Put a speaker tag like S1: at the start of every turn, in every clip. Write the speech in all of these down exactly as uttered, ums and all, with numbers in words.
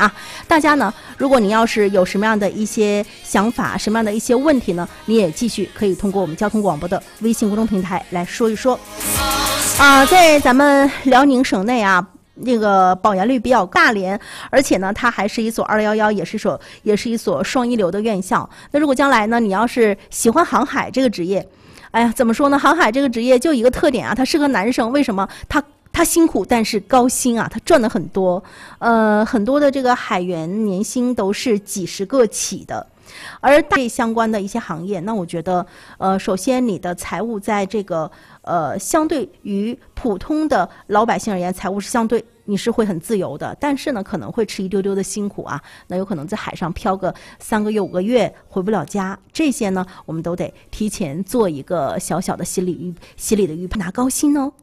S1: 啊。大家呢，如果你要是有什么样的一些想法，什么样的一些问题呢，你也继续可以通过我们交通广播的微信公众平台来说一说。啊，在咱们辽宁省内啊，那个保研率比较大连，而且呢，它还是一所二幺幺，也是所也是一所双一流的院校。那如果将来呢，你要是喜欢航海这个职业，哎呀，怎么说呢？航海这个职业就一个特点啊，它适合男生，为什么？它他辛苦，但是高薪啊，他赚的很多，呃，很多的这个海员年薪都是几十个起的。而大相关的一些行业，那我觉得，呃，首先你的财务在这个呃，相对于普通的老百姓而言，财务是相对你是会很自由的，但是呢，可能会吃一丢丢的辛苦啊。那有可能在海上漂个三个月、五个月回不了家，这些呢，我们都得提前做一个小小的心理预心理的预判，拿高薪呢。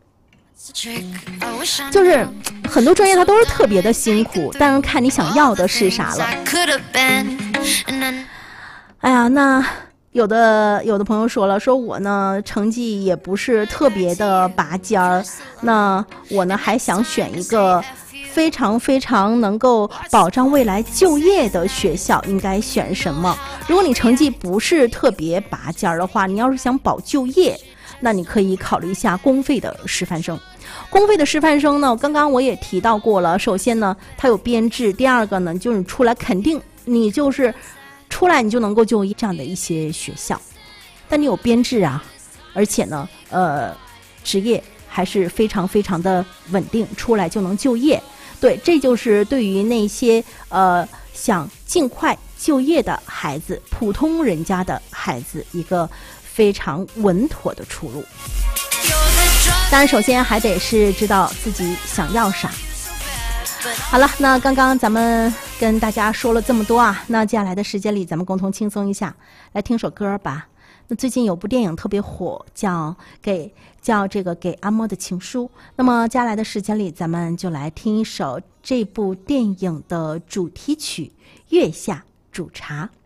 S1: 就是很多专业它都是特别的辛苦，当然看你想要的是啥了。哎呀，那有的有的朋友说了，说我呢成绩也不是特别的拔尖儿，那我呢还想选一个非常非常能够保障未来就业的学校，应该选什么？如果你成绩不是特别拔尖儿的话，你要是想保就业，那你可以考虑一下公费的师范生。公费的师范生呢，刚刚我也提到过了，首先呢它有编制，第二个呢就是你出来肯定你就是出来你就能够就业这样的一些学校，但你有编制啊，而且呢呃职业还是非常非常的稳定，出来就能就业。对，这就是对于那些呃想尽快就业的孩子，普通人家的孩子一个非常稳妥的出路。当然首先还得是知道自己想要啥。好了，那刚刚咱们跟大家说了这么多啊，那接下来的时间里咱们共同轻松一下，来听首歌吧。那最近有部电影特别火，叫给叫这个给阿莫的情书。那么接下来的时间里咱们就来听一首这部电影的主题曲《月下煮茶》。